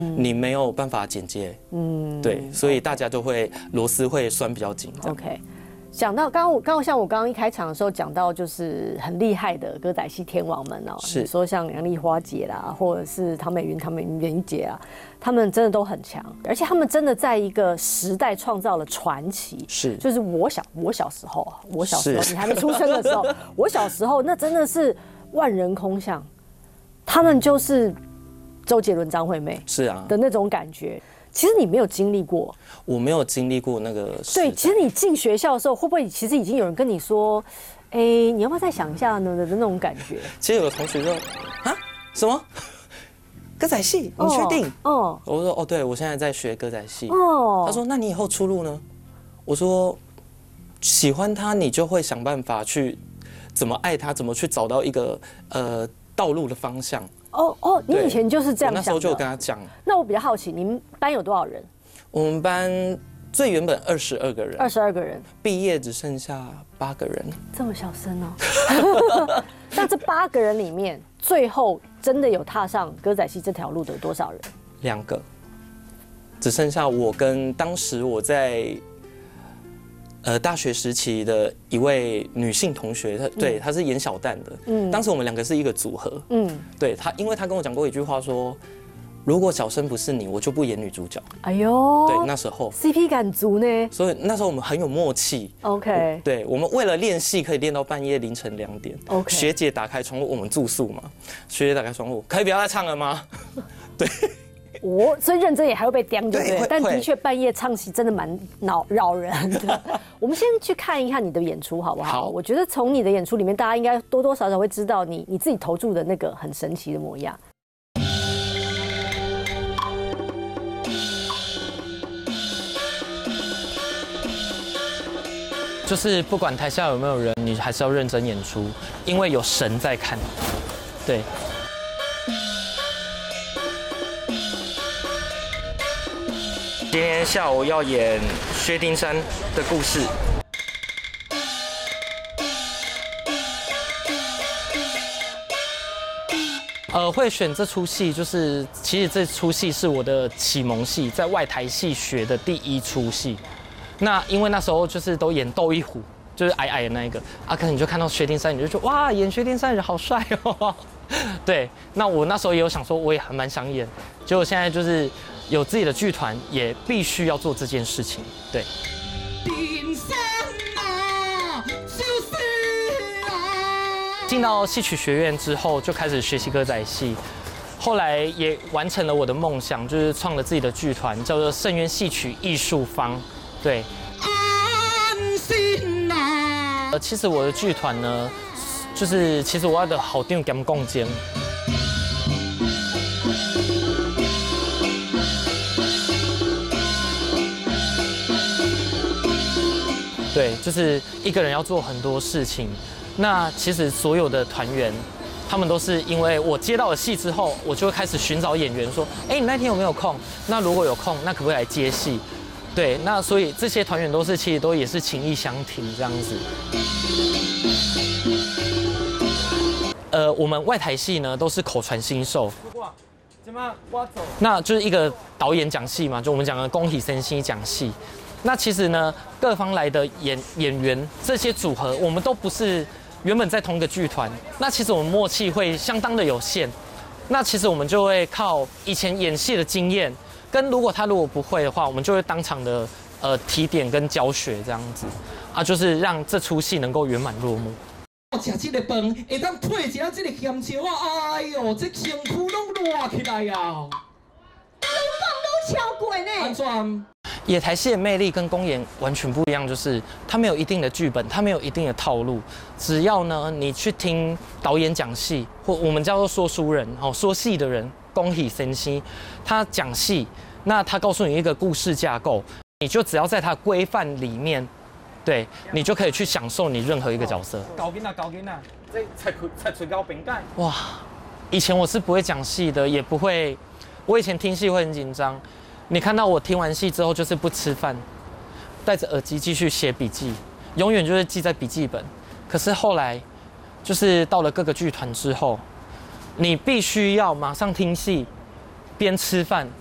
你没有办法剪接，对，所以大家就会螺丝会拴比较紧。 OK。讲到刚刚像我刚刚一开场的时候讲到，就是很厉害的歌仔戏天王们哦，你说像杨丽花姐啦，或者是唐美云姐啊，他们真的都很强，而且他们真的在一个时代创造了传奇。 是， 就是我小时候，你还没出生的时候，我小时候那真的是万人空巷，他们就是周杰伦、张惠妹是啊的那种感觉。其实你没有经历过， 我没有经历过那个时代。 对，其实你进学校的时候，会不会其实已经有人跟你说，你要不要再想一下呢的那种感觉？ 其实有个同学说，啊，什么歌仔戏？你确定？我说哦，对，我现在在学歌仔戏。他说，那你以后出路呢？我说，喜欢他，你就会想办法去怎么爱他，怎么去找到一个道路的方向。 你以前就是这样想的。我那时候就跟他讲。 那我比较好奇，你们班有多少人？ 我们班最原本22个人 ，22个人， 毕业只剩下8个人。 这么小声哦。那这8个人里面，最后真的有踏上歌仔戏这条路的有多少人？2个， 只剩下我跟当时我在大学时期的一位女性同学，她是演小旦的。当时我们2个是一个组合。对她，因为她跟我讲过一句话说，如果小生不是你，我就不演女主角。 哎呦， 对，那时候 CP 感足呢。 所以那时候我们很有默契。 OK， 对，我们为了练戏可以练到半夜凌晨2点。 OK， 学姐打开窗户，我们住宿嘛，学姐打开窗户，可以不要再唱了吗？对。 所以认真也还会被刁，对不对？但的确半夜唱戏真的蛮扰人的。我们先去看一看你的演出好不好？我觉得从你的演出里面，大家应该多多少少会知道你自己投注的那个很神奇的模样。 就是不管台下有没有人，你还是要认真演出，因为有神在看。对。今天下午要演薛丁山的故事。会选这出戏，就是其实这出戏是我的启蒙戏，在外台戏学的第1出戏。那因为那时候就是都演窦一虎，就是矮矮的那一个啊，可能你就看到薛丁山，你就觉得哇，演薛丁山人好帅哦。对，那我那时候也有想说，我也还蛮想演，结果现在就是有自己的剧团，也必须要做这件事情。对。进到戏曲学院之后，就开始学习歌仔戏，后来也完成了我的梦想，就是创了自己的剧团，叫做圣渊戏曲艺术坊。对。其实我的剧团呢，就是其实我的好长兼共兼。对，就是一个人要做很多事情。那其实所有的团员，他们都是因为我接到了戏之后，我就会开始寻找演员，说，你那天有没有空？那如果有空，那可不可以来接戏？对，那所以这些团员都是其实都也是情义相挺这样子。我们外台戏呢都是口传心授。那就是一个导演讲戏嘛，就我们讲的恭喜神仙讲戏。那其实呢，各方来的演员这些组合，我们都不是原本在同一个剧团。那其实我们默契会相当的有限。那其实我们就会靠以前演戏的经验，跟如果不会的话，我们就会当场的提点跟教学这样子啊，就是让这出戏能够圆满落幕。 吃这个饭，会当配一下这个咸椒啊！哎呦，这身躯拢热起来啊！ 都超过呢。 安怎？ 野台戏的魅力跟公演完全不一样，就是它没有一定的剧本，它没有一定的套路。只要呢，你去听导演讲戏，或我们叫做说书人说戏的人，恭喜神仙，他讲戏，那他告诉你一个故事架构，你就只要在他规范里面。对你就可以去享受你任何一个角色。 高囡仔，这才吹到瓶盖。 哇，以前我是不会讲戏的，也不会。我以前听戏会很紧张。你看到我听完戏之后，就是不吃饭，戴着耳机继续写笔记，永远就是记在笔记本。可是后来，就是到了各个剧团之后，你必须要马上听戏，边吃饭